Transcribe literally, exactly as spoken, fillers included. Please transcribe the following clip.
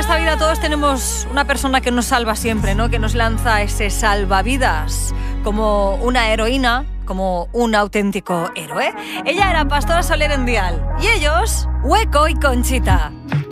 esta vida todos tenemos una persona que nos salva siempre, ¿no? Que nos lanza ese salvavidas como una heroína, como un auténtico héroe. Ella era Pastora Soler en Dial y ellos, Hueco y Conchita.